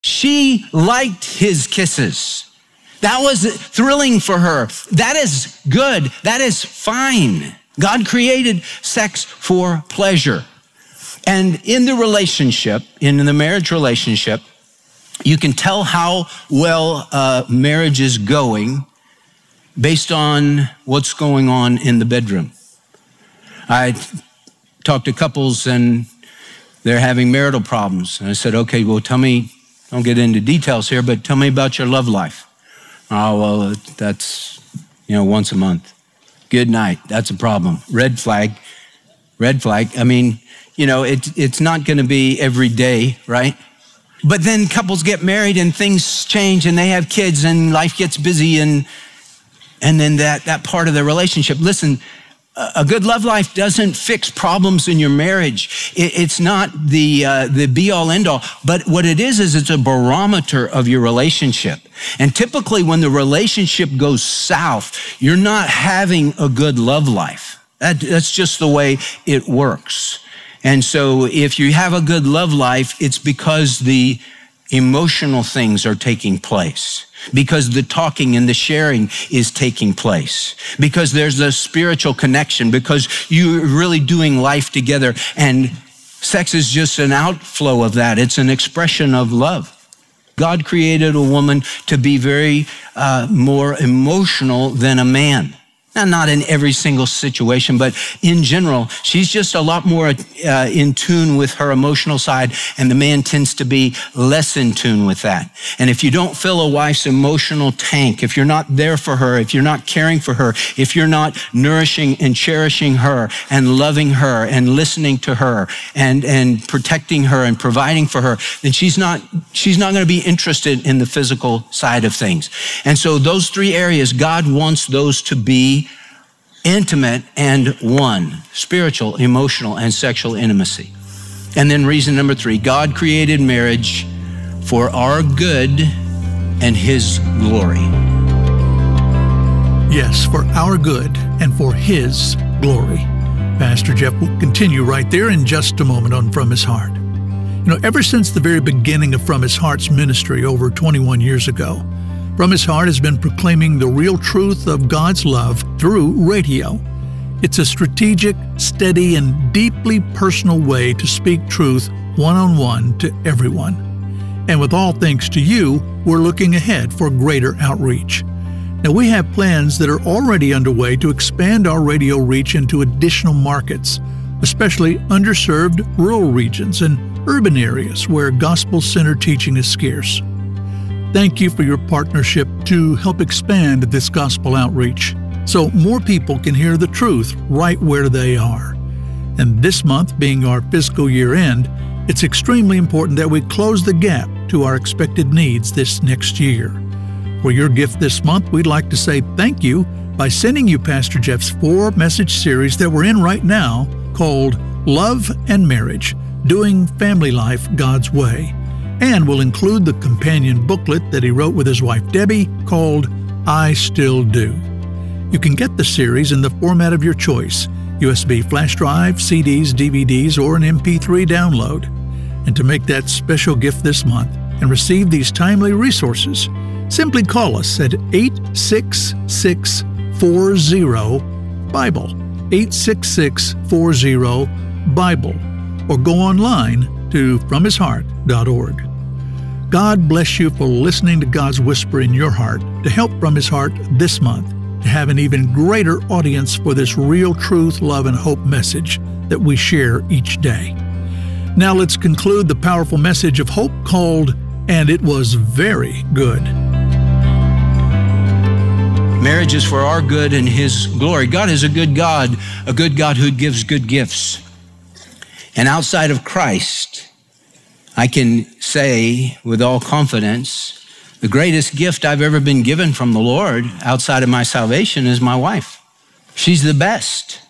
She liked his kisses. That was thrilling for her. That is good. That is fine. God created sex for pleasure. And in the relationship, in the marriage relationship, you can tell how well marriage is going based on what's going on in the bedroom. I talked to couples and they're having marital problems. And I said, okay, well, tell me, don't get into details here, but tell me about your love life. Oh, well, that's, once a month. Good night, that's a problem. Red flag. I mean, it's not gonna be every day, right? But then couples get married and things change and they have kids and life gets busy and then that part of the relationship. Listen, a good love life doesn't fix problems in your marriage. It's not the be-all, end-all, but what it is it's a barometer of your relationship. And typically when the relationship goes south, you're not having a good love life. That's just the way it works. And so if you have a good love life, it's because the emotional things are taking place, because the talking and the sharing is taking place, because there's a spiritual connection, because you're really doing life together. And sex is just an outflow of that. It's an expression of love. God created a woman to be very more emotional than a man. Now, not in every single situation, but in general, she's just a lot more in tune with her emotional side, and the man tends to be less in tune with that. And if you don't fill a wife's emotional tank, if you're not there for her, if you're not caring for her, if you're not nourishing and cherishing her and loving her and listening to her and protecting her and providing for her, then she's not going to be interested in the physical side of things. And so those three areas, God wants those to be intimate and one: spiritual, emotional, and sexual intimacy. And then reason number 3, God created marriage for our good and his glory. Yes, for our good and for his glory. Pastor Jeff will continue right there in just a moment on From His Heart. Ever since the very beginning of From His Heart's ministry over 21 years ago, From His Heart has been proclaiming the real truth of God's love through radio. It's a strategic, steady, and deeply personal way to speak truth one-on-one to everyone. And with all thanks to you, we're looking ahead for greater outreach. Now, we have plans that are already underway to expand our radio reach into additional markets, especially underserved rural regions and urban areas where gospel-centered teaching is scarce. Thank you for your partnership to help expand this gospel outreach so more people can hear the truth right where they are. And this month being our fiscal year end, it's extremely important that we close the gap to our expected needs this next year. For your gift this month, we'd like to say thank you by sending you Pastor Jeff's 4-message series that we're in right now called Love and Marriage, Doing Family Life God's Way. And we'll include the companion booklet that he wrote with his wife Debbie called I Still Do. You can get the series in the format of your choice: USB flash drive, CDs, DVDs, or an MP3 download. And to make that special gift this month and receive these timely resources, simply call us at 866-40-BIBLE, 866-40-BIBLE, or go online to FromHisHeart.org. God bless you for listening to God's whisper in your heart to help From His Heart this month to have an even greater audience for this real truth, love, and hope message that we share each day. Now let's conclude the powerful message of hope called And It Was Very Good. Marriage is for our good and his glory. God is a good God who gives good gifts. And outside of Christ, I can say with all confidence, the greatest gift I've ever been given from the Lord outside of my salvation is my wife. She's the best.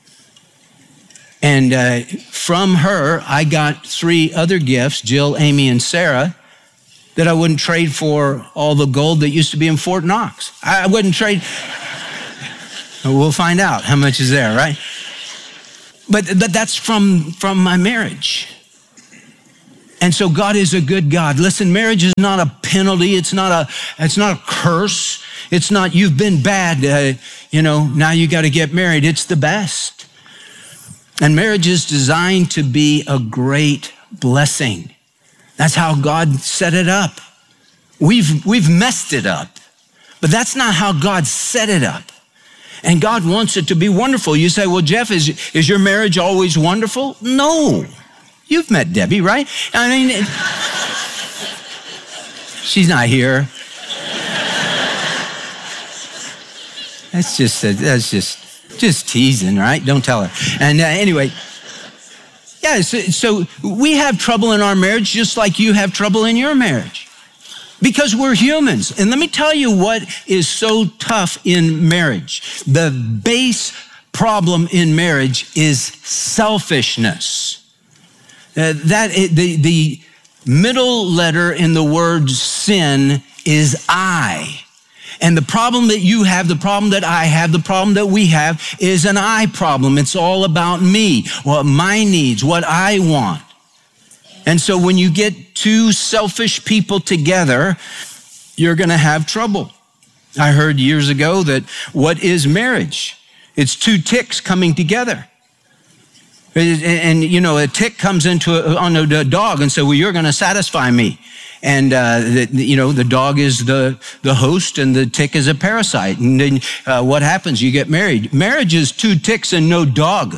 And from her, I got 3 other gifts, Jill, Amy, and Sarah, that I wouldn't trade for all the gold that used to be in Fort Knox. I wouldn't trade. We'll find out how much is there, right? But that's from my marriage. And so God is a good God. Listen, marriage is not a penalty. It's not a curse. It's not you've been bad, now you got to get married. It's the best. And marriage is designed to be a great blessing. That's how God set it up. We've messed it up, but that's not how God set it up. And God wants it to be wonderful. You say, well, Jeff, is your marriage always wonderful? No. You've met Debbie, right? I mean, she's not here. That's just teasing, right? Don't tell her. And anyway, yeah, so we have trouble in our marriage just like you have trouble in your marriage because we're humans. And let me tell you what is so tough in marriage. The base problem in marriage is selfishness. The middle letter in the word sin is I. And the problem that you have, the problem that I have, the problem that we have is an I problem. It's all about me, what my needs, what I want. And so when you get two selfish people together, you're going to have trouble. I heard years ago that what is marriage? It's two ticks coming together. And a tick comes on a dog and says, well, you're going to satisfy me. And, the dog is the host and the tick is a parasite. And then what happens? You get married. Marriage is two ticks and no dog.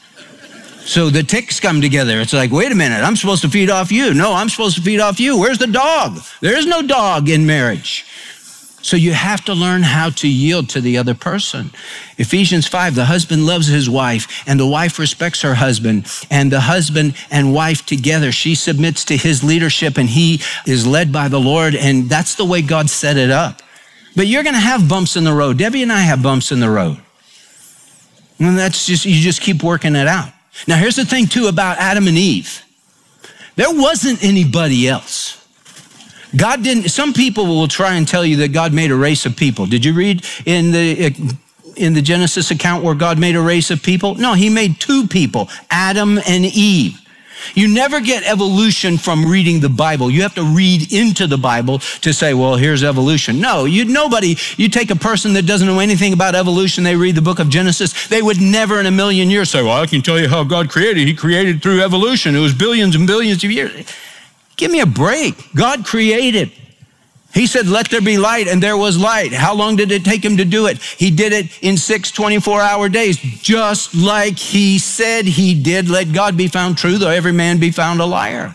So the ticks come together. It's like, wait a minute, I'm supposed to feed off you. No, I'm supposed to feed off you. Where's the dog? There is no dog in marriage. So you have to learn how to yield to the other person. Ephesians 5, the husband loves his wife and the wife respects her husband, and the husband and wife together, she submits to his leadership and he is led by the Lord, and that's the way God set it up. But you're going to have bumps in the road. Debbie and I have bumps in the road. And you just keep working it out. Now here's the thing too about Adam and Eve. There wasn't anybody else. God didn't, some people will try and tell you that God made a race of people. Did you read in the Genesis account where God made a race of people? No, he made two people, Adam and Eve. You never get evolution from reading the Bible. You have to read into the Bible to say, well, here's evolution. No, you take a person that doesn't know anything about evolution, they read the book of Genesis, they would never in a million years say, well, I can tell you how God created. He created through evolution. It was billions and billions of years. Give me a break. God created. He said, let there be light, and there was light. How long did it take him to do it? He did it in 6 24-hour days, just like he said he did. Let God be found true, though every man be found a liar.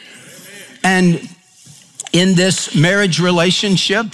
And in this marriage relationship,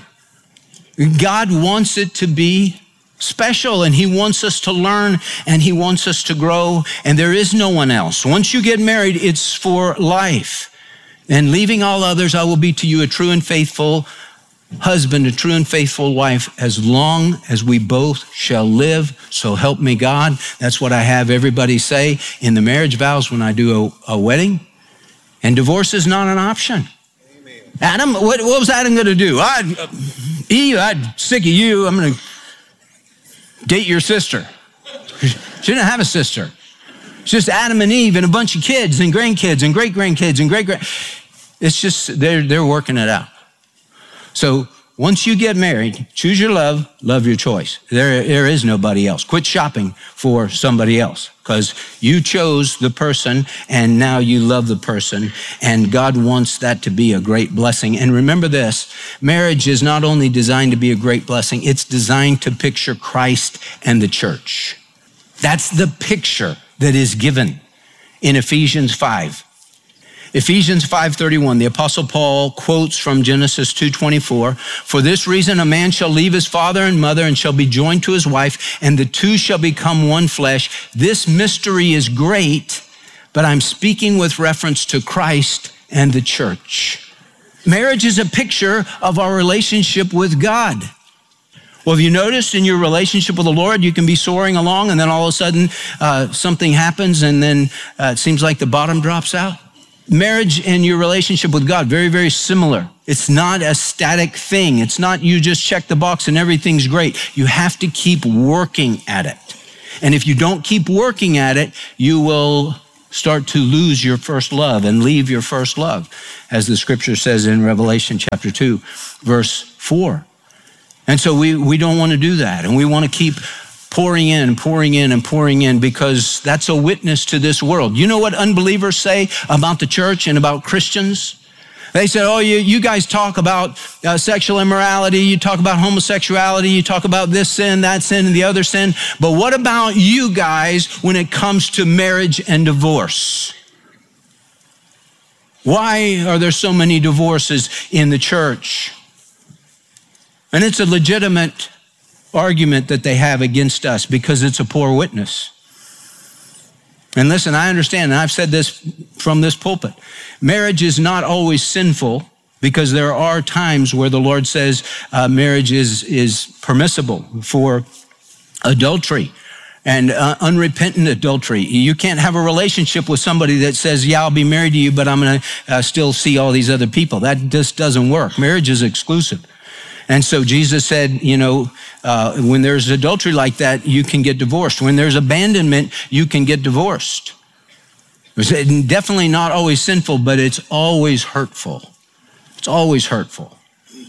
God wants it to be special, and he wants us to learn, and he wants us to grow, and there is no one else. Once you get married, it's for life. And leaving all others, I will be to you a true and faithful husband, a true and faithful wife, as long as we both shall live. So help me God. That's what I have everybody say in the marriage vows when I do a wedding. And divorce is not an option. Amen. Adam, what was Adam going to do? Eve, I'm sick of you. I'm going to date your sister. She didn't have a sister. It's just Adam and Eve and a bunch of kids and grandkids and great-grandkids and great-grand. It's just, they're working it out. So once you get married, choose your love your choice. There is nobody else. Quit shopping for somebody else because you chose the person and now you love the person, and God wants that to be a great blessing. And remember this, marriage is not only designed to be a great blessing, it's designed to picture Christ and the church. That's the picture that is given in Ephesians 5. Ephesians 5:31, the Apostle Paul quotes from Genesis 2:24, for this reason a man shall leave his father and mother and shall be joined to his wife, and the two shall become one flesh. This mystery is great, but I'm speaking with reference to Christ and the church. Marriage is a picture of our relationship with God. Well, have you noticed in your relationship with the Lord, you can be soaring along and then all of a sudden something happens and then it seems like the bottom drops out? Marriage and your relationship with God, very, very similar. It's not a static thing. It's not you just check the box and everything's great. You have to keep working at it. And if you don't keep working at it, you will start to lose your first love and leave your first love, as the scripture says in Revelation chapter 2, verse 4. And so we don't want to do that. And we want to keep pouring in because that's a witness to this world. You know what unbelievers say about the church and about Christians? They said, oh, you guys talk about sexual immorality, you talk about homosexuality, you talk about this sin, that sin, and the other sin. But what about you guys when it comes to marriage and divorce? Why are there so many divorces in the church? And it's a legitimate argument that they have against us because it's a poor witness. And listen, I understand, and I've said this from this pulpit, marriage is not always sinful because there are times where the Lord says marriage is permissible for adultery and unrepentant adultery. You can't have a relationship with somebody that says, yeah, I'll be married to you, but I'm going to still see all these other people. That just doesn't work. Marriage is exclusive. And so Jesus said, when there's adultery like that, you can get divorced. When there's abandonment, you can get divorced. It's definitely not always sinful, but it's always hurtful. It's always hurtful.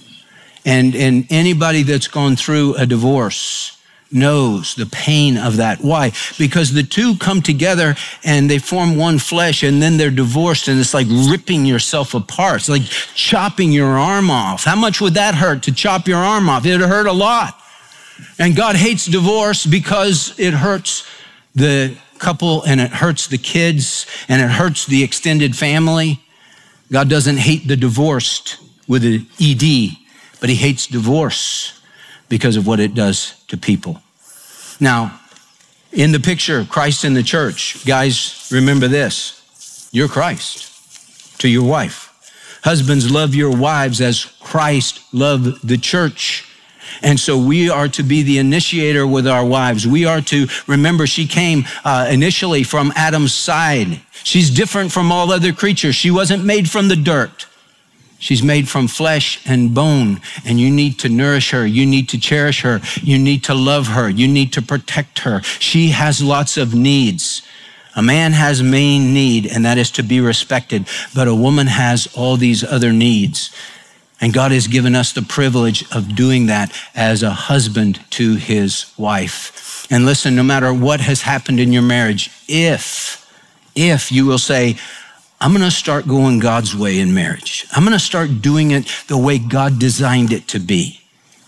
And anybody that's gone through a divorce knows the pain of that. Why? Because the two come together and they form one flesh, and then they're divorced, and it's like ripping yourself apart. It's like chopping your arm off. How much would that hurt to chop your arm off? It would hurt a lot. And God hates divorce because it hurts the couple and it hurts the kids and it hurts the extended family. God doesn't hate the divorced with an ED, but he hates divorce because of what it does to people. Now, in the picture, Christ in the church, guys, remember this. You're Christ to your wife. Husbands, love your wives as Christ loved the church. And so we are to be the initiator with our wives. We are to remember she came initially from Adam's side. She's different from all other creatures. She wasn't made from the dirt. She's made from flesh and bone, and you need to nourish her. You need to cherish her. You need to love her. You need to protect her. She has lots of needs. A man has main need, and that is to be respected, but a woman has all these other needs. And God has given us the privilege of doing that as a husband to his wife. And listen, no matter what has happened in your marriage, if you will say, I'm going to start going God's way in marriage. I'm going to start doing it the way God designed it to be.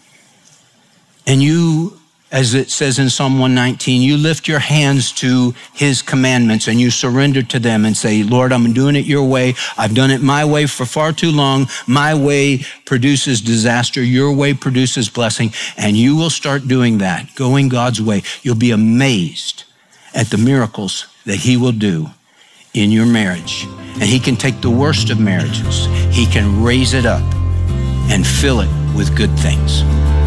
And you, as it says in Psalm 119, you lift your hands to his commandments and you surrender to them and say, Lord, I'm doing it your way. I've done it my way for far too long. My way produces disaster. Your way produces blessing. And you will start doing that, going God's way. You'll be amazed at the miracles that he will do in your marriage. And he can take the worst of marriages. He can raise it up and fill it with good things.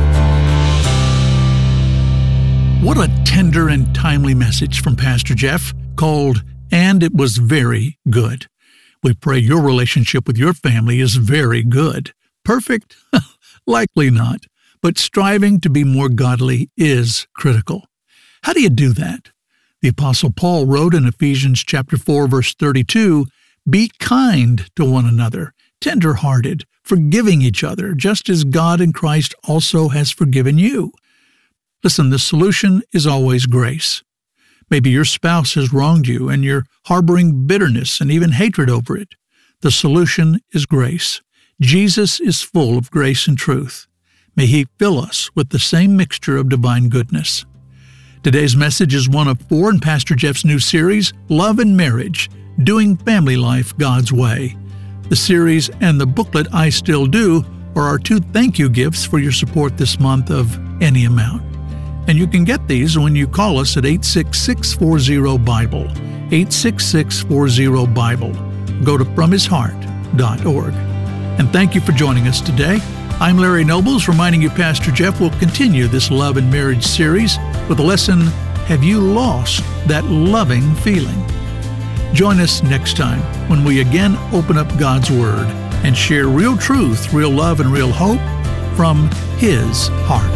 What a tender and timely message from Pastor Jeff called, "And It Was Very Good." We pray your relationship with your family is very good. Perfect? Likely not. But striving to be more godly is critical. How do you do that? The Apostle Paul wrote in Ephesians chapter 4, verse 32, "Be kind to one another, tender-hearted, forgiving each other, just as God in Christ also has forgiven you." Listen, the solution is always grace. Maybe your spouse has wronged you and you're harboring bitterness and even hatred over it. The solution is grace. Jesus is full of grace and truth. May he fill us with the same mixture of divine goodness. Today's message is one of 4 in Pastor Jeff's new series, Love and Marriage, Doing Family Life God's Way. The series and the booklet, I Still Do, are our 2 thank you gifts for your support this month of any amount. And you can get these when you call us at 866-40-BIBLE, 866-40-BIBLE. Go to FromHisHeart.org. And thank you for joining us today. I'm Larry Nobles, reminding you Pastor Jeff will continue this Love and Marriage series with the lesson, Have You Lost That Loving Feeling? Join us next time when we again open up God's Word and share real truth, real love, and real hope from His heart.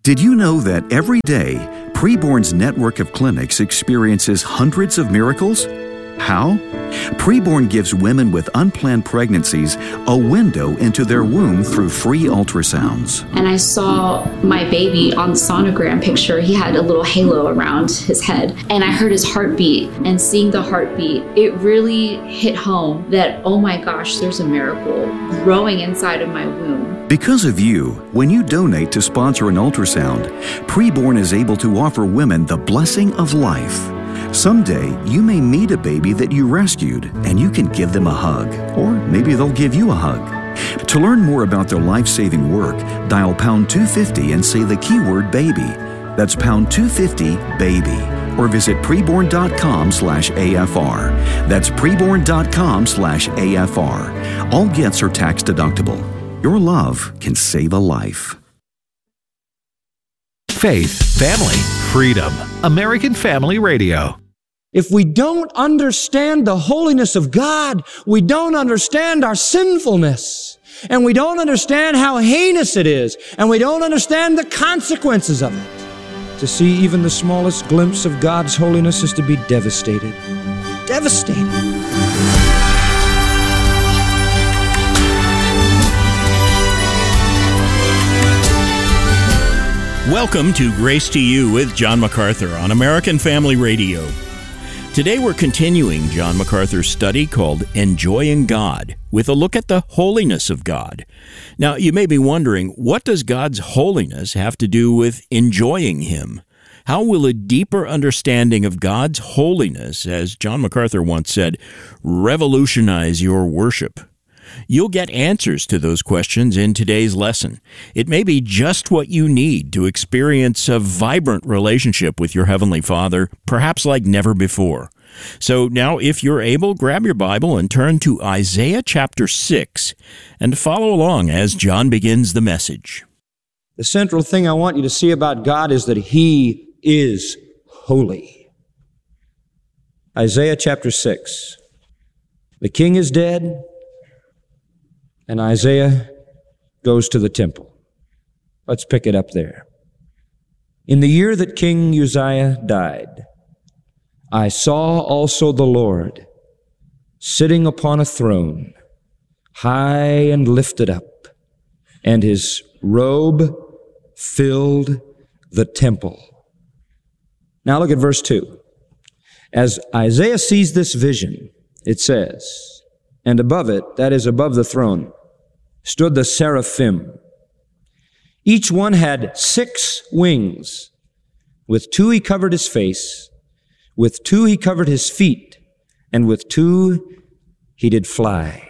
Did you know that every day, Preborn's network of clinics experiences hundreds of miracles? How? Preborn gives women with unplanned pregnancies a window into their womb through free ultrasounds. And I saw my baby on the sonogram picture. He had a little halo around his head. And I heard his heartbeat. And seeing the heartbeat, it really hit home that, oh my gosh, there's a miracle growing inside of my womb. Because of you, when you donate to sponsor an ultrasound, Preborn is able to offer women the blessing of life. Someday, you may meet a baby that you rescued, and you can give them a hug, or maybe they'll give you a hug. To learn more about their life-saving work, dial pound 250 and say the keyword baby. That's pound 250 baby. Or visit preborn.com/AFR. That's preborn.com/AFR. All gifts are tax deductible. Your love can save a life. Faith, family, freedom. American Family Radio. If we don't understand the holiness of God, we don't understand our sinfulness, and we don't understand how heinous it is, and we don't understand the consequences of it. To see even the smallest glimpse of God's holiness is to be devastated. Devastated. Welcome to Grace to You with John MacArthur on American Family Radio. Today we're continuing John MacArthur's study called Enjoying God, with a look at the holiness of God. Now, you may be wondering, what does God's holiness have to do with enjoying Him? How will a deeper understanding of God's holiness, as John MacArthur once said, revolutionize your worship? You'll get answers to those questions in today's lesson. It may be just what you need to experience a vibrant relationship with your Heavenly Father, perhaps like never before. So now, if you're able, grab your Bible and turn to Isaiah chapter 6 and follow along as John begins the message. The central thing I want you to see about God is that He is holy. Isaiah chapter 6. The king is dead, and Isaiah goes to the temple. Let's pick it up there. In the year that King Uzziah died, I saw also the Lord sitting upon a throne, high and lifted up, and His robe filled the temple. Now look at verse 2. As Isaiah sees this vision, it says, and above it, that is above the throne, stood the seraphim. Each one had 6 wings. With 2 he covered his face, with 2 he covered his feet, and with 2 he did fly.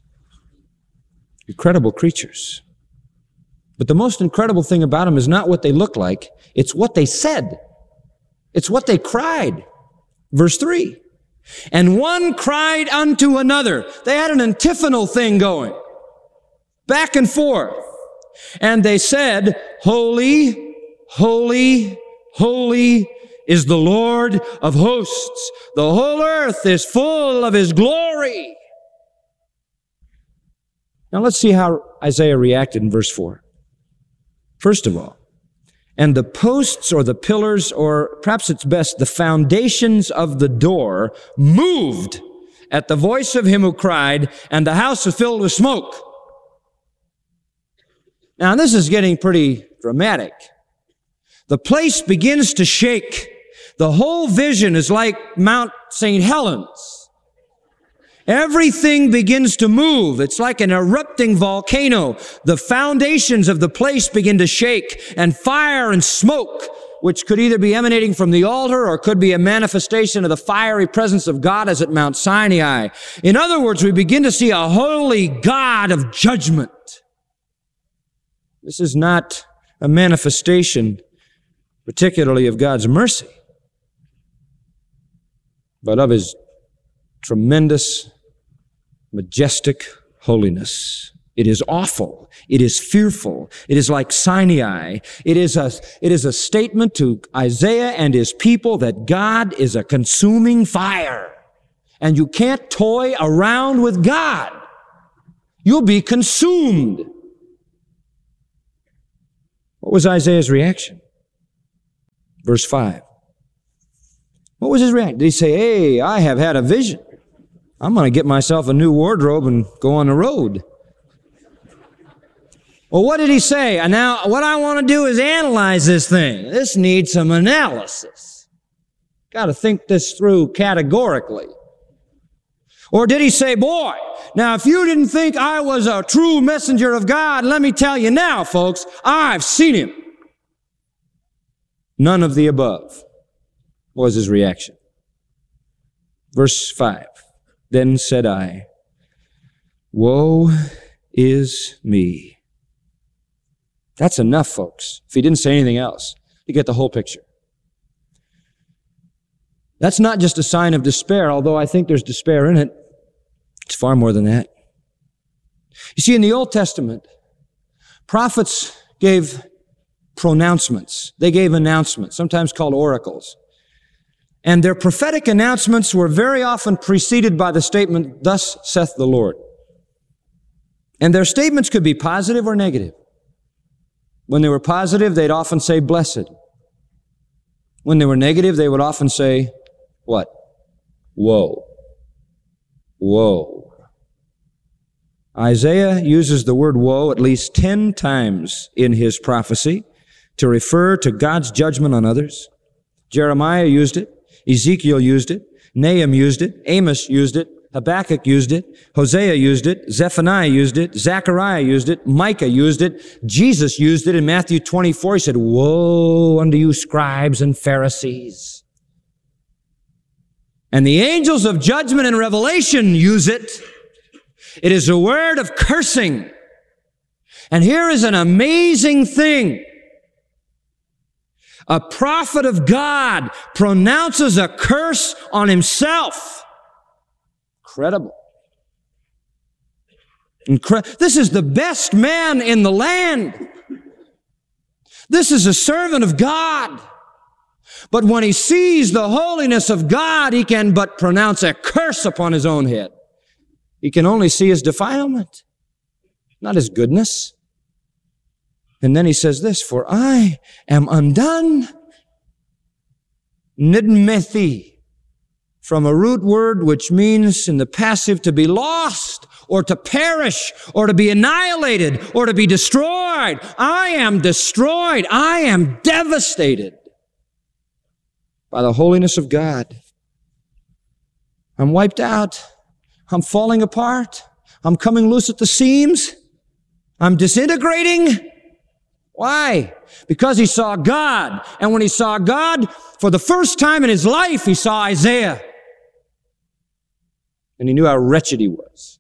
Incredible creatures. But the most incredible thing about them is not what they look like, it's what they said. It's what they cried. Verse 3. And one cried unto another. They had an antiphonal thing going, back and forth. And they said, Holy, holy, holy is the Lord of hosts. The whole earth is full of His glory. Now let's see how Isaiah reacted in verse 4. First of all, and the posts or the pillars, or perhaps it's best, the foundations of the door moved at the voice of him who cried, and the house was filled with smoke. Now this is getting pretty dramatic. The place begins to shake. The whole vision is like Mount St. Helens. Everything begins to move. It's like an erupting volcano. The foundations of the place begin to shake, and fire and smoke, which could either be emanating from the altar or could be a manifestation of the fiery presence of God as at Mount Sinai. In other words, we begin to see a holy God of judgment. This is not a manifestation particularly of God's mercy, but of His tremendous, majestic holiness. It is awful. It is fearful. It is like Sinai. It is a statement to Isaiah and his people that God is a consuming fire. And you can't toy around with God. You'll be consumed. What was Isaiah's reaction? Verse 5. What was his reaction? Did he say, hey, I have had a vision. I'm going to get myself a new wardrobe and go on the road? Well, what did he say? And now what I want to do is analyze this thing. This needs some analysis. Got to think this through categorically. Or did he say, boy, now if you didn't think I was a true messenger of God, let me tell you now, folks, I've seen him. None of the above was his reaction. Verse 5, then said I, woe is me. That's enough, folks. If he didn't say anything else, you get the whole picture. That's not just a sign of despair, although I think there's despair in it. It's far more than that. You see, in the Old Testament, prophets gave pronouncements. They gave announcements, sometimes called oracles. And their prophetic announcements were very often preceded by the statement, thus saith the Lord. And their statements could be positive or negative. When they were positive, they'd often say, blessed. When they were negative, they would often say, what? Woe. Woe. Isaiah uses the word woe at least 10 times in his prophecy to refer to God's judgment on others. Jeremiah used it. Ezekiel used it. Nahum used it. Amos used it. Habakkuk used it. Hosea used it. Zephaniah used it. Zechariah used it. Micah used it. Jesus used it in Matthew 24. He said, woe unto you, scribes and Pharisees. And the angels of judgment and Revelation use it. It is a word of cursing. And here is an amazing thing. A prophet of God pronounces a curse on himself. Incredible. This is the best man in the land. This is a servant of God. But when he sees the holiness of God, he can but pronounce a curse upon his own head. He can only see his defilement, not his goodness. And then he says this, for I am undone. Nidmethi, from a root word which means in the passive to be lost, or to perish, or to be annihilated, or to be destroyed. I am destroyed. I am devastated by the holiness of God. I'm wiped out. I'm falling apart. I'm coming loose at the seams. I'm disintegrating. Why? Because he saw God. And when he saw God, for the first time in his life, he saw Isaiah. And he knew how wretched he was.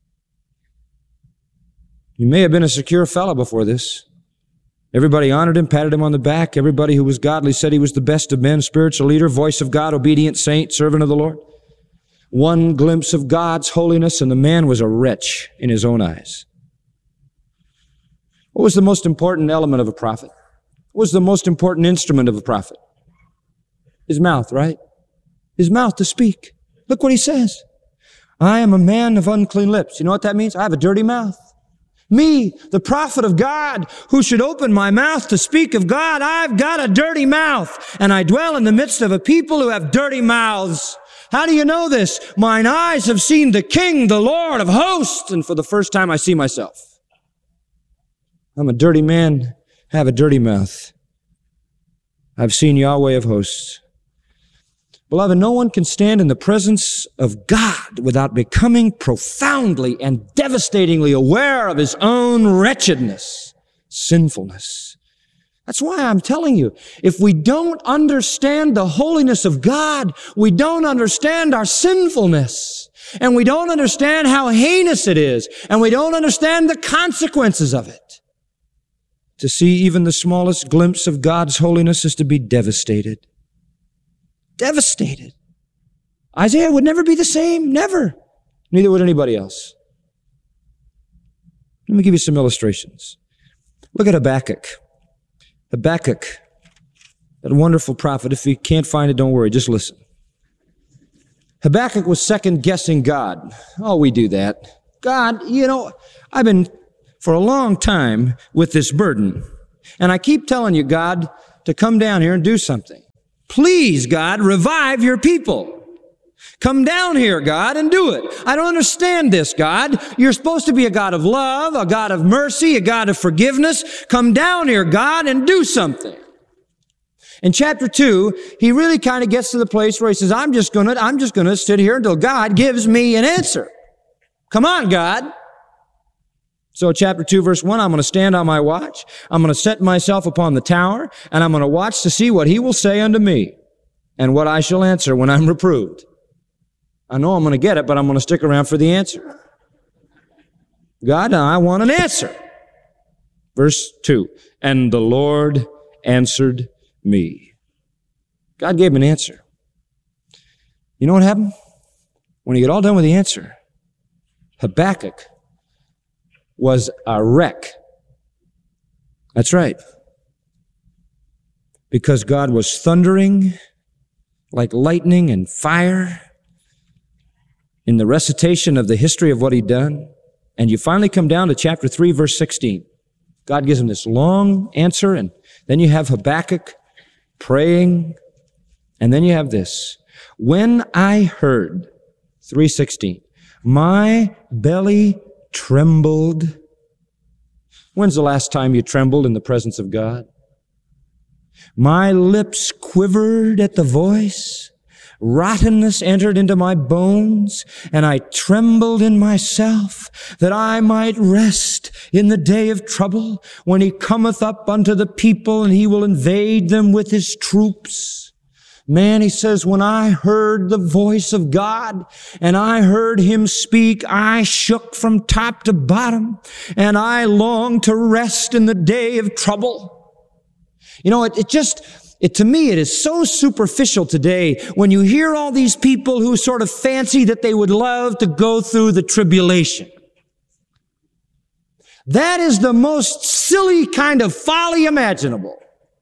He may have been a secure fellow before this. Everybody honored him, patted him on the back. Everybody who was godly said he was the best of men, spiritual leader, voice of God, obedient saint, servant of the Lord. One glimpse of God's holiness, and the man was a wretch in his own eyes. What was the most important element of a prophet? What was the most important instrument of a prophet? His mouth, right? His mouth to speak. Look what he says. I am a man of unclean lips. You know what that means? I have a dirty mouth. Me, the prophet of God, who should open my mouth to speak of God, I've got a dirty mouth, and I dwell in the midst of a people who have dirty mouths. How do you know this? Mine eyes have seen the King, the Lord of hosts, and for the first time I see myself. I'm a dirty man, have a dirty mouth. I've seen Yahweh of hosts. Beloved, no one can stand in the presence of God without becoming profoundly and devastatingly aware of his own wretchedness, sinfulness. That's why I'm telling you, if we don't understand the holiness of God, we don't understand our sinfulness, and we don't understand how heinous it is, and we don't understand the consequences of it. To see even the smallest glimpse of God's holiness is to be devastated. Devastated. Isaiah would never be the same, never. Neither would anybody else. Let me give you some illustrations. Look at Habakkuk. Habakkuk, that wonderful prophet. If you can't find it, don't worry, just listen. Habakkuk was second-guessing God. Oh, we do that. God, I've been for a long time with this burden. And I keep telling you, God, to come down here and do something. Please, God, revive your people. Come down here, God, and do it. I don't understand this, God. You're supposed to be a God of love, a God of mercy, a God of forgiveness. Come down here, God, and do something. In chapter 2, he really kind of gets to the place where he says, I'm just gonna sit here until God gives me an answer. Come on, God. So chapter 2, verse 1, I'm going to stand on my watch. I'm going to set myself upon the tower, and I'm going to watch to see what he will say unto me, and what I shall answer when I'm reproved. I know I'm going to get it, but I'm going to stick around for the answer. God, I want an answer. Verse 2, and the Lord answered me. God gave him an answer. You know what happened? When he got all done with the answer, Habakkuk was a wreck. That's right. Because God was thundering like lightning and fire in the recitation of the history of what he'd done. And you finally come down to chapter 3, verse 16. God gives him this long answer, and then you have Habakkuk praying, and then you have this. When I heard, 3:16, my belly trembled. When's the last time you trembled in the presence of God? My lips quivered at the voice. Rottenness entered into my bones, and I trembled in myself, that I might rest in the day of trouble, when he cometh up unto the people, and he will invade them with his troops. Man, he says, when I heard the voice of God, and I heard him speak, I shook from top to bottom, and I longed to rest in the day of trouble. You know, to me, it is so superficial today when you hear all these people who sort of fancy that they would love to go through the tribulation. That is the most silly kind of folly imaginable.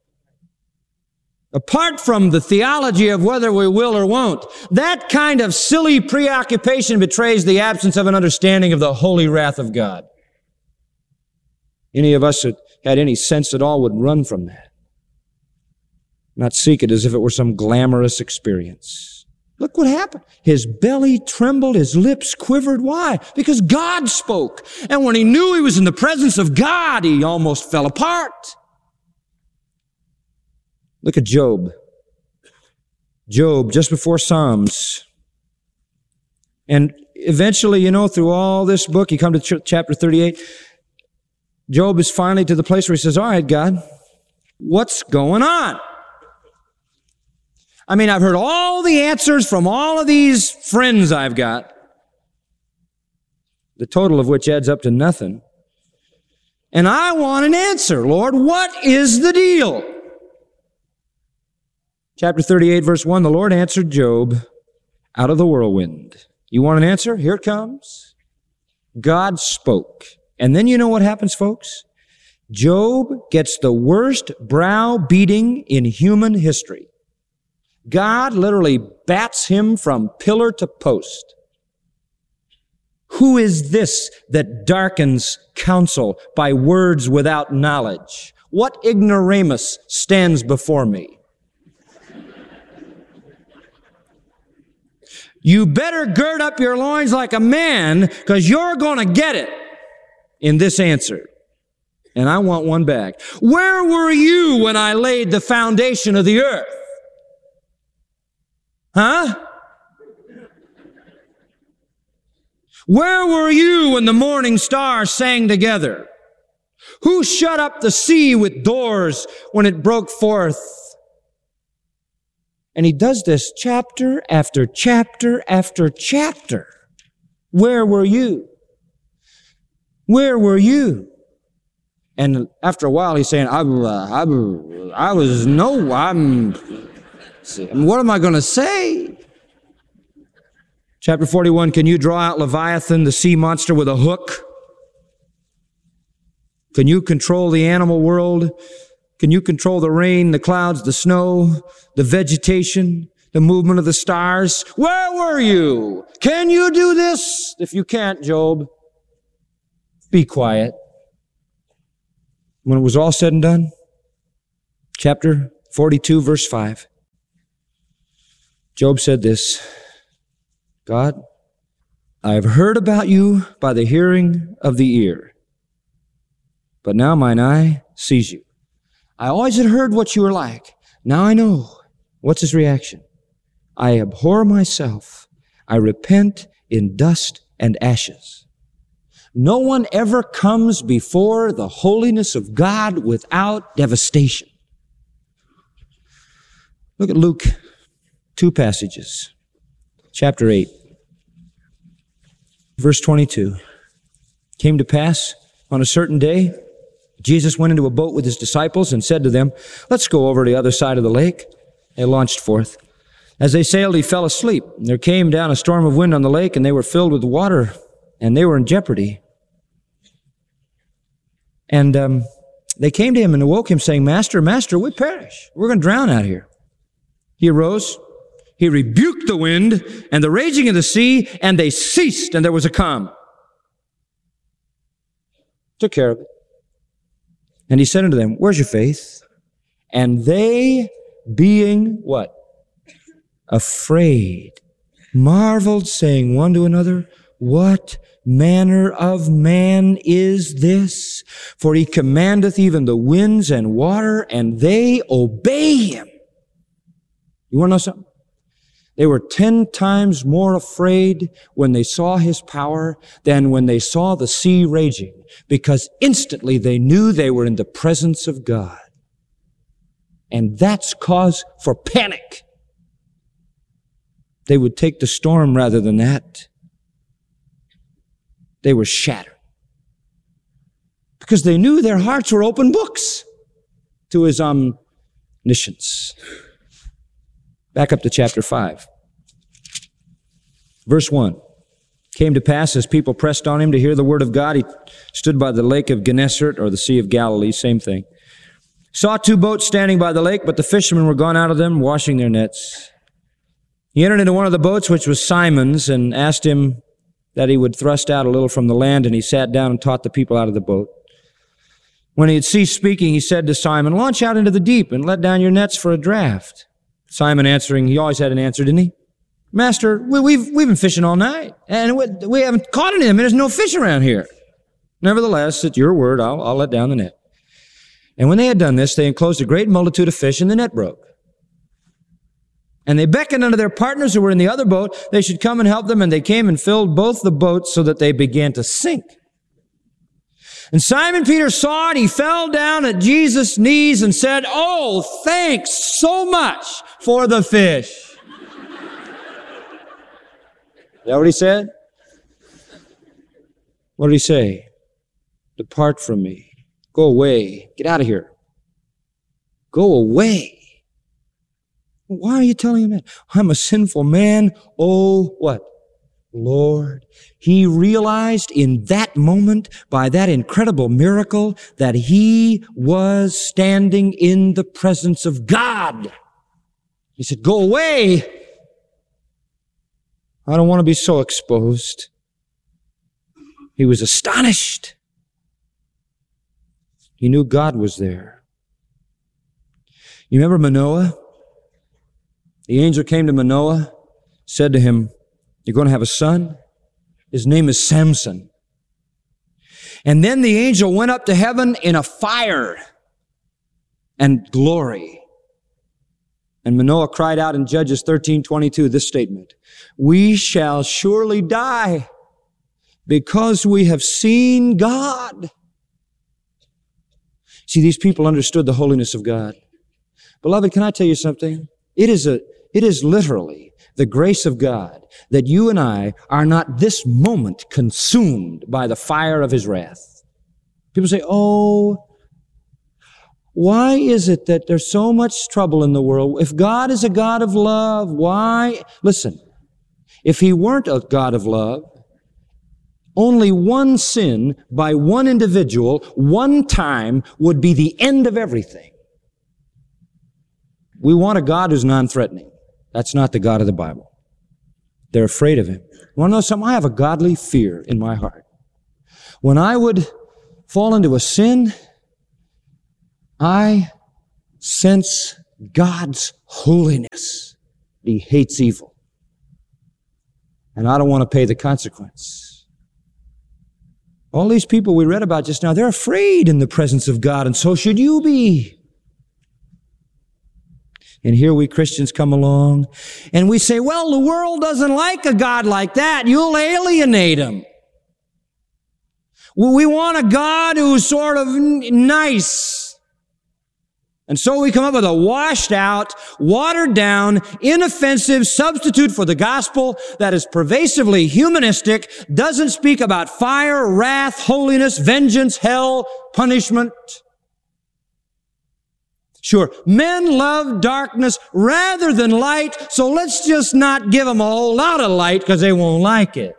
Apart from the theology of whether we will or won't, that kind of silly preoccupation betrays the absence of an understanding of the holy wrath of God. Any of us that had any sense at all would run from that. Not seek it as if it were some glamorous experience. Look what happened. His belly trembled, his lips quivered. Why? Because God spoke. And when he knew he was in the presence of God, he almost fell apart. Look at Job. Job, just before Psalms. And eventually, through all this book, you come to chapter 38. Job is finally to the place where he says, all right, God, what's going on? I mean, I've heard all the answers from all of these friends I've got, the total of which adds up to nothing. And I want an answer, Lord. What is the deal? Chapter 38, verse 1, the Lord answered Job out of the whirlwind. You want an answer? Here it comes. God spoke. And then you know what happens, folks? Job gets the worst browbeating in human history. God literally bats him from pillar to post. Who is this that darkens counsel by words without knowledge? What ignoramus stands before me? You better gird up your loins like a man, because you're going to get it in this answer. And I want one back. Where were you when I laid the foundation of the earth? Huh? Where were you when the morning stars sang together? Who shut up the sea with doors when it broke forth? And he does this chapter after chapter after chapter. Where were you? Where were you? And after a while, he's saying, what am I going to say? Chapter 41, can you draw out Leviathan, the sea monster, with a hook? Can you control the animal world? Can you control the rain, the clouds, the snow, the vegetation, the movement of the stars? Where were you? Can you do this? If you can't, Job, be quiet. When it was all said and done, chapter 42, verse 5, Job said this, God, I have heard about you by the hearing of the ear, but now mine eye sees you. I always had heard what you were like. Now I know. What's his reaction? I abhor myself. I repent in dust and ashes. No one ever comes before the holiness of God without devastation. Look at Luke, 2 passages. Chapter 8, verse 22. Came to pass on a certain day, Jesus went into a boat with his disciples and said to them, let's go over to the other side of the lake. They launched forth. As they sailed, he fell asleep. There came down a storm of wind on the lake, and they were filled with water, and they were in jeopardy. And they came to him and awoke him, saying, Master, Master, we perish. We're going to drown out here. He arose. He rebuked the wind and the raging of the sea, and they ceased, and there was a calm. Took care of it. And he said unto them, where's your faith? And they, being what? Afraid, marveled, saying one to another, what manner of man is this? For he commandeth even the winds and water, and they obey him. You want to know something? They were 10 times more afraid when they saw his power than when they saw the sea raging, because instantly they knew they were in the presence of God. And that's cause for panic. They would take the storm rather than that. They were shattered because they knew their hearts were open books to his omniscience. Back up to chapter 5. Verse 1. Came to pass as people pressed on him to hear the word of God, he stood by the lake of Gennesaret, or the Sea of Galilee, same thing. Saw 2 boats standing by the lake, but the fishermen were gone out of them, washing their nets. He entered into one of the boats, which was Simon's, and asked him that he would thrust out a little from the land, and he sat down and taught the people out of the boat. When he had ceased speaking, he said to Simon, launch out into the deep and let down your nets for a draught. Simon answering, he always had an answer, didn't he? Master, we've been fishing all night, and we haven't caught any of them, and there's no fish around here. Nevertheless, at your word, I'll let down the net. And when they had done this, they enclosed a great multitude of fish, and the net broke. And they beckoned unto their partners who were in the other boat, they should come and help them, and they came and filled both the boats so that they began to sink. And Simon Peter saw it, he fell down at Jesus' knees and said, oh, thanks so much for the fish. Is that what he said? What did he say? Depart from me. Go away. Get out of here. Go away. Why are you telling him that? I'm a sinful man. Oh, what? Lord. He realized in that moment, by that incredible miracle, that he was standing in the presence of God. He said, go away. I don't want to be so exposed. He was astonished. He knew God was there. You remember Manoah? The angel came to Manoah, said to him, you're going to have a son. His name is Samson. And then the angel went up to heaven in a fire and glory. And Manoah cried out in Judges 13:22 this statement, we shall surely die because we have seen God. See, these people understood the holiness of God. Beloved, can I tell you something? It is literally the grace of God that you and I are not this moment consumed by the fire of his wrath. People say, oh, why is it that there's so much trouble in the world? If God is a God of love, why? Listen, if he weren't a God of love, only one sin by one individual, one time, would be the end of everything. We want a God who's non-threatening. That's not the God of the Bible. They're afraid of him. You want to know something? I have a godly fear in my heart. When I would fall into a sin, I sense God's holiness. He hates evil. And I don't want to pay the consequence. All these people we read about just now, they're afraid in the presence of God, and so should you be. And here we Christians come along, and we say, well, the world doesn't like a God like that. You'll alienate him. Well, we want a God who's sort of nice. And so we come up with a washed out, watered down, inoffensive substitute for the gospel that is pervasively humanistic, doesn't speak about fire, wrath, holiness, vengeance, hell, punishment. Sure, men love darkness rather than light, so let's just not give them a whole lot of light because they won't like it.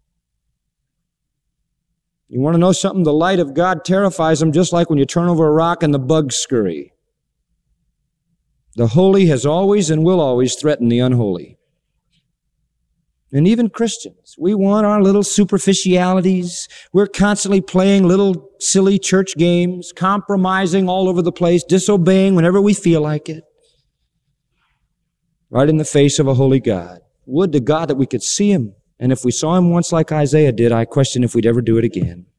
You want to know something? The light of God terrifies them just like when you turn over a rock and the bugs scurry. The holy has always and will always threaten the unholy. And even Christians, we want our little superficialities. We're constantly playing little silly church games, compromising all over the place, disobeying whenever we feel like it. Right in the face of a holy God. Would to God that we could see him. And if we saw him once like Isaiah did, I question if we'd ever do it again.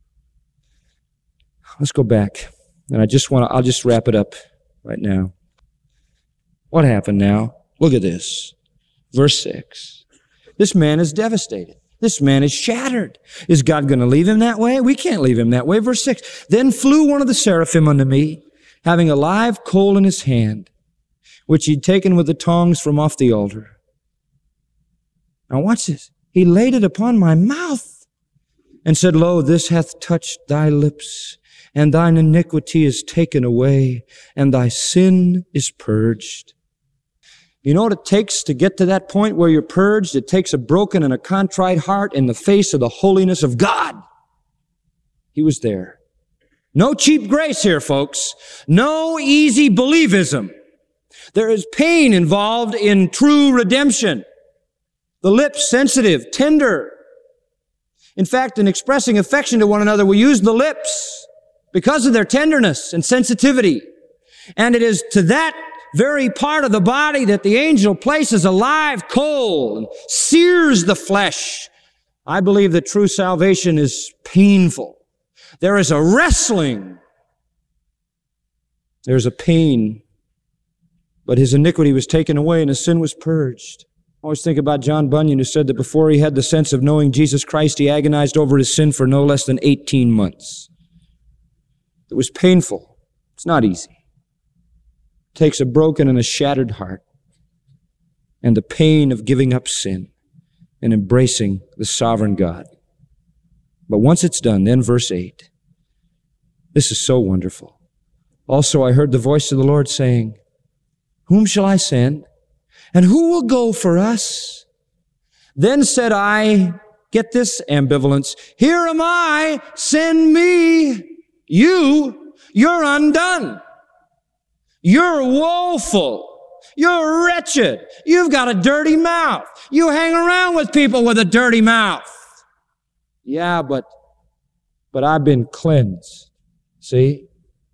Let's go back. And I'll just wrap it up right now. What happened now? Look at this. Verse 6. This man is devastated. This man is shattered. Is God going to leave him that way? We can't leave him that way. Verse 6. Then flew one of the seraphim unto me, having a live coal in his hand, which he'd taken with the tongs from off the altar. Now watch this. He laid it upon my mouth and said, Lo, this hath touched thy lips, and thine iniquity is taken away, and thy sin is purged. You know what it takes to get to that point where you're purged? It takes a broken and a contrite heart in the face of the holiness of God. He was there. No cheap grace here, folks. No easy believism. There is pain involved in true redemption. The lips sensitive, tender. In fact, in expressing affection to one another, we use the lips because of their tenderness and sensitivity. And it is to that very part of the body that the angel places a live coal and sears the flesh. I believe that true salvation is painful. There is a wrestling. There's a pain. But his iniquity was taken away and his sin was purged. I always think about John Bunyan, who said that before he had the sense of knowing Jesus Christ, he agonized over his sin for no less than 18 months. It was painful. It's not easy. It takes a broken and a shattered heart and the pain of giving up sin and embracing the sovereign God. But once it's done, then verse 8, this is so wonderful. Also I heard the voice of the Lord saying, Whom shall I send? And who will go for us? Then said I, get this ambivalence, Here am I, send me. You're undone. You're woeful. You're wretched. You've got a dirty mouth. You hang around with people with a dirty mouth. Yeah, but I've been cleansed. See?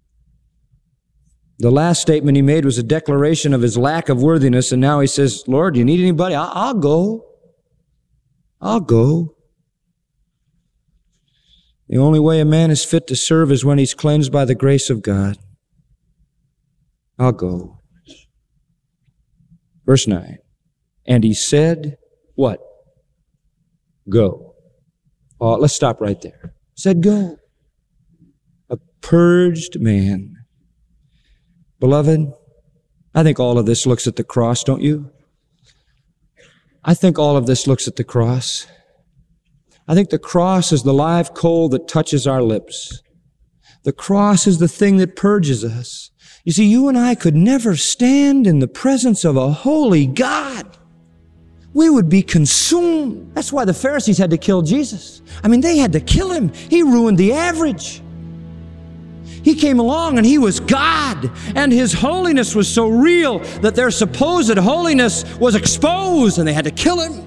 The last statement he made was a declaration of his lack of worthiness, and now he says, Lord, do you need anybody? I'll go. I'll go. The only way a man is fit to serve is when he's cleansed by the grace of God. I'll go. Verse 9. And he said, what? Go. Oh, let's stop right there. Said go. A purged man. Beloved, I think all of this looks at the cross, don't you? I think all of this looks at the cross. I think the cross is the live coal that touches our lips. The cross is the thing that purges us. You see, you and I could never stand in the presence of a holy God. We would be consumed. That's why the Pharisees had to kill Jesus. I mean, they had to kill him. He ruined the average. He came along and he was God, and his holiness was so real that their supposed holiness was exposed, and they had to kill him.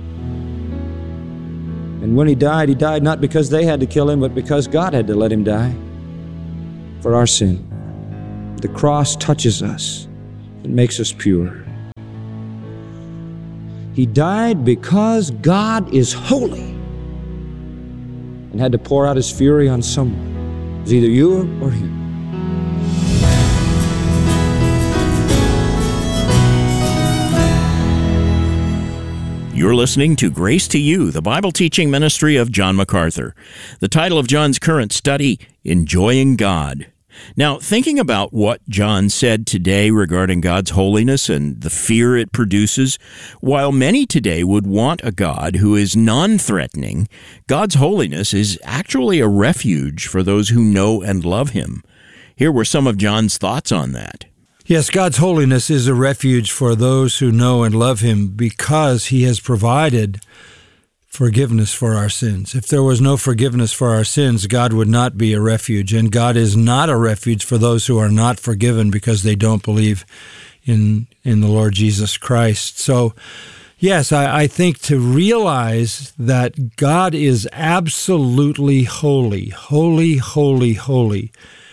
And when he died not because they had to kill him, but because God had to let him die for our sin. the cross touches us. It makes us pure. He died because God is holy and had to pour out his fury on someone. It was either you or him. You're listening to Grace to You, the Bible teaching ministry of John MacArthur. The title of John's current study, Enjoying God. Now, thinking about what John said today regarding God's holiness and the fear it produces, while many today would want a God who is non-threatening, God's holiness is actually a refuge for those who know and love him. Here were some of John's thoughts on that. Yes, God's holiness is a refuge for those who know and love him because he has provided forgiveness for our sins. If there was no forgiveness for our sins, God would not be a refuge, and God is not a refuge for those who are not forgiven because they don't believe in the Lord Jesus Christ. So, yes, I think to realize that God is absolutely holy, holy, holy, holy,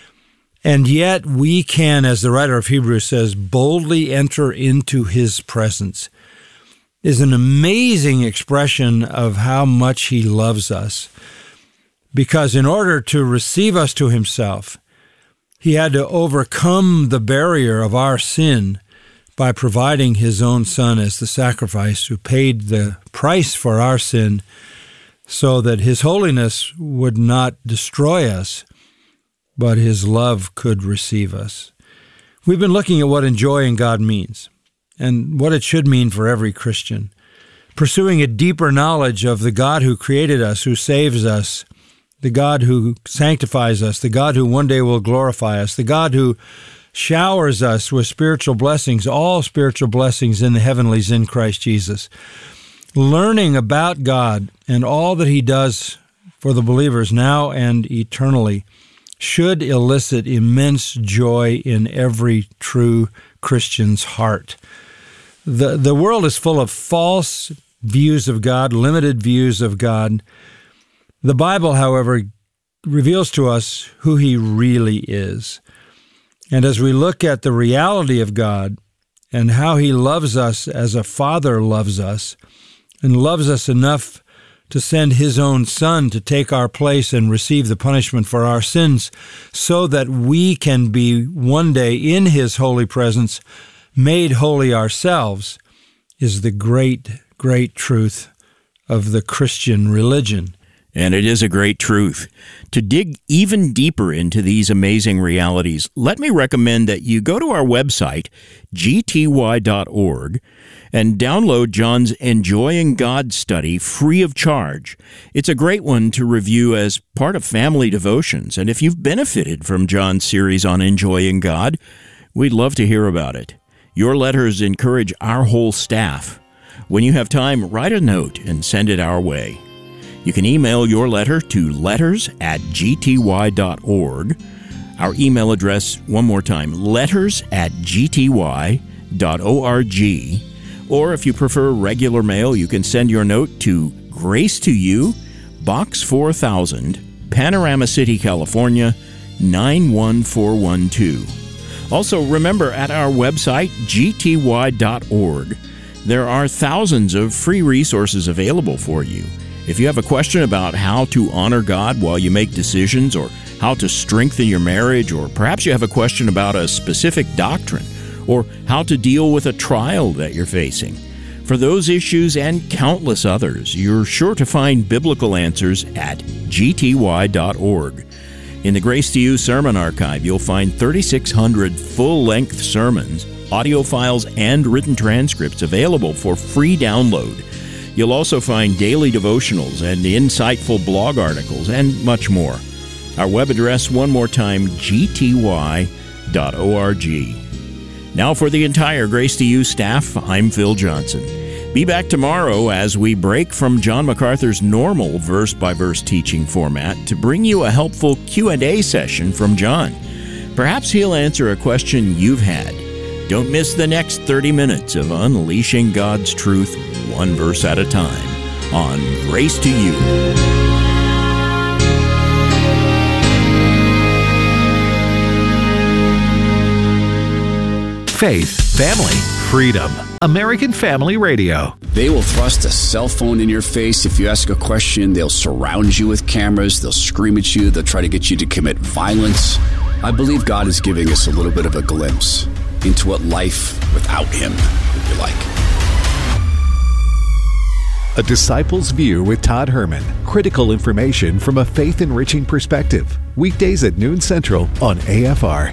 and yet we can, as the writer of Hebrews says, boldly enter into his presence, is an amazing expression of how much he loves us. Because in order to receive us to himself, he had to overcome the barrier of our sin by providing his own Son as the sacrifice who paid the price for our sin so that his holiness would not destroy us, but his love could receive us. We've been looking at what enjoying God means and what it should mean for every Christian. Pursuing a deeper knowledge of the God who created us, who saves us, the God who sanctifies us, the God who one day will glorify us, the God who showers us with spiritual blessings, all spiritual blessings in the heavenlies in Christ Jesus. Learning about God and all that he does for the believers now and eternally should elicit immense joy in every true Christian's heart. The world is full of false views of God, limited views of God. The Bible, however, reveals to us who he really is. And as we look at the reality of God and how he loves us as a father loves us, and loves us enough to send his own Son to take our place and receive the punishment for our sins so that we can be one day in his holy presence, made holy ourselves, is the great, great truth of the Christian religion. And it is a great truth. To dig even deeper into these amazing realities, let me recommend that you go to our website, gty.org, and download John's Enjoying God study free of charge. It's a great one to review as part of family devotions, and if you've benefited from John's series on enjoying God, we'd love to hear about it. Your letters encourage our whole staff. When you have time, write a note and send it our way. You can email your letter to letters@gty.org. Our email address, one more time, letters@gty.org. Or if you prefer regular mail, you can send your note to Grace to You, Box 4000, Panorama City, California, 91412. Also, remember, at our website, gty.org, there are thousands of free resources available for you. If you have a question about how to honor God while you make decisions, or how to strengthen your marriage, or perhaps you have a question about a specific doctrine, or how to deal with a trial that you're facing, for those issues and countless others, you're sure to find biblical answers at gty.org. In the Grace to You Sermon Archive, you'll find 3,600 full-length sermons, audio files, and written transcripts available for free download. You'll also find daily devotionals and insightful blog articles and much more. Our web address, one more time, gty.org. Now for the entire Grace to You staff, I'm Phil Johnson. Be back tomorrow as we break from John MacArthur's normal verse-by-verse teaching format to bring you a helpful Q&A session from John. Perhaps he'll answer a question you've had. Don't miss the next 30 minutes of unleashing God's truth one verse at a time on Grace to You. Faith, family, freedom. American Family Radio. They will thrust a cell phone in your face if you ask a question. They'll surround you with cameras. They'll scream at you. They'll try to get you to commit violence. I believe God is giving us a little bit of a glimpse into what life without Him would be like. A Disciple's View with Todd Herman. Critical information from a faith-enriching perspective. Weekdays at noon Central on AFR.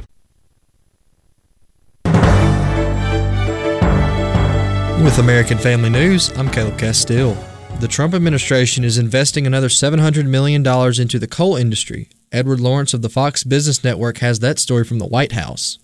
With American Family News, I'm Caleb Castile. The Trump administration is investing another $700 million into the coal industry. Edward Lawrence of the Fox Business Network has that story from the White House.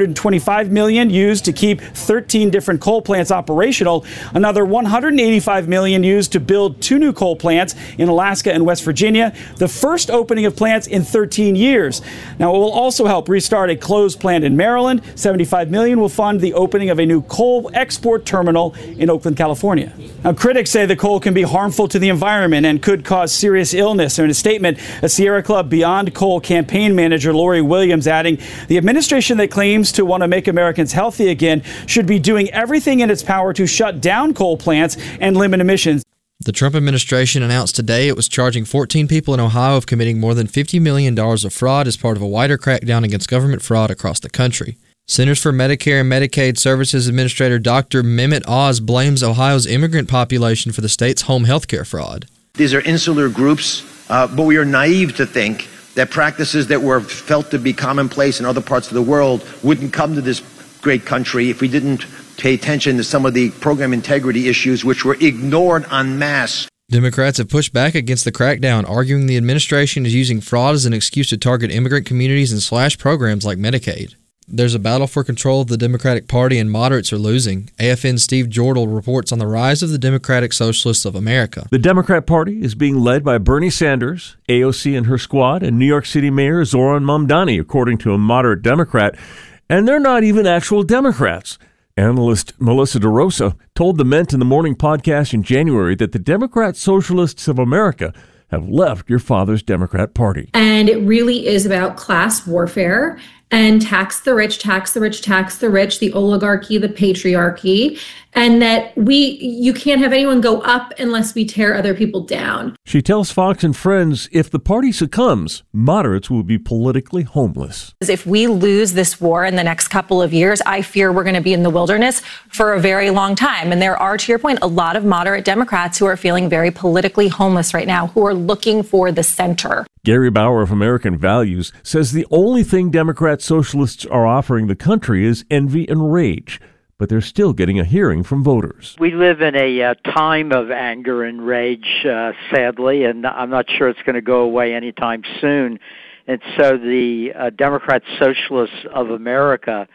$425 million used to keep 13 different coal plants operational. Another $185 million used to build 2 new coal plants in Alaska and West Virginia, the first opening of plants in 13 years. Now, it will also help restart a closed plant in Maryland. $75 million will fund the opening of a new coal export terminal in Oakland, California. Now, critics say the coal can be harmful to the environment and could cause serious illness. In a statement, a Sierra Club Beyond Coal campaign manager, Lori Williams, adding, the administration that claims to want to make Americans healthy again should be doing everything in its power to shut down coal plants and limit emissions. The Trump administration announced today it was charging 14 people in Ohio of committing more than $50 million of fraud as part of a wider crackdown against government fraud across the country. Centers for Medicare and Medicaid Services Administrator Dr. Mehmet Oz blames Ohio's immigrant population for the state's home health care fraud. These are insular groups, but we are naive to think that practices that were felt to be commonplace in other parts of the world wouldn't come to this great country if we didn't pay attention to some of the program integrity issues which were ignored en masse. Democrats have pushed back against the crackdown, arguing the administration is using fraud as an excuse to target immigrant communities and slash programs like Medicaid. There's a battle for control of the Democratic Party and moderates are losing. AFN's Steve Jordal reports on the rise of the Democratic Socialists of America. The Democrat Party is being led by Bernie Sanders, AOC and her squad, and New York City Mayor Zoran Mamdani, according to a moderate Democrat. And they're not even actual Democrats. Analyst Melissa DeRosa told the Ment in the Morning podcast in January that the Democrat Socialists of America have left your father's Democrat Party. And it really is about class warfare and tax the rich, tax the rich, tax the rich, the oligarchy, the patriarchy, and that you can't have anyone go up unless we tear other people down. She tells Fox and Friends if the party succumbs, moderates will be politically homeless. If we lose this war in the next couple of years, I fear we're going to be in the wilderness for a very long time. And there are, to your point, a lot of moderate Democrats who are feeling very politically homeless right now, who are looking for the center. Gary Bauer of American Values says the only thing Democrat socialists are offering the country is envy and rage, but they're still getting a hearing from voters. We live in a time of anger and rage, sadly, and I'm not sure it's going to go away anytime soon. And so the Democrat Socialists of America,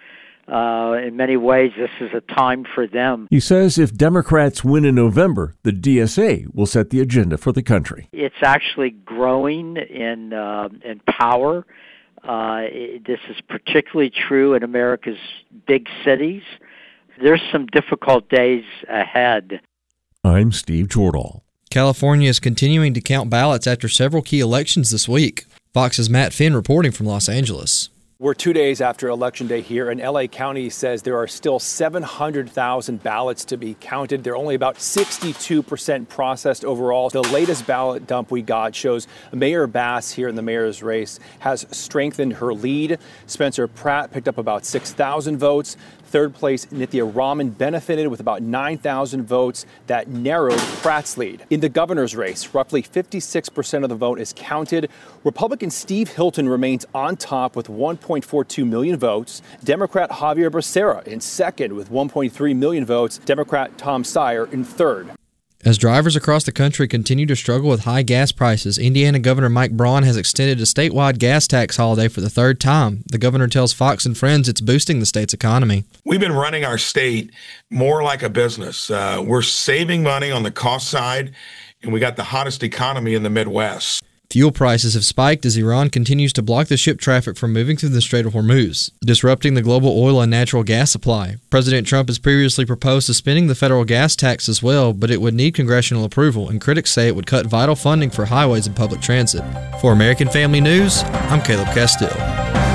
in many ways, this is a time for them. He says if Democrats win in November, the DSA will set the agenda for the country. It's actually growing in power. This is particularly true in America's big cities. There's some difficult days ahead. I'm Steve Jordal. California is continuing to count ballots after several key elections this week. Fox's Matt Finn reporting from Los Angeles. We're 2 days after Election Day here, and LA County says there are still 700,000 ballots to be counted. They're only about 62% processed overall. The latest ballot dump we got shows Mayor Bass here in the mayor's race has strengthened her lead. Spencer Pratt picked up about 6,000 votes. Third place, Nithya Raman benefited with about 9,000 votes. That narrowed Pratt's lead. In the governor's race, roughly 56% of the vote is counted. Republican Steve Hilton remains on top with 1.42 million votes. Democrat Javier Becerra in second with 1.3 million votes. Democrat Tom Steyer in third. As drivers across the country continue to struggle with high gas prices, Indiana Governor Mike Braun has extended a statewide gas tax holiday for the third time. The governor tells Fox and Friends it's boosting the state's economy. We've been running our state more like a business. We're saving money on the cost side, and we got the hottest economy in the Midwest. Fuel prices have spiked as Iran continues to block the ship traffic from moving through the Strait of Hormuz, disrupting the global oil and natural gas supply. President Trump has previously proposed suspending the federal gas tax as well, but it would need congressional approval, and critics say it would cut vital funding for highways and public transit. For American Family News, I'm Caleb Castile.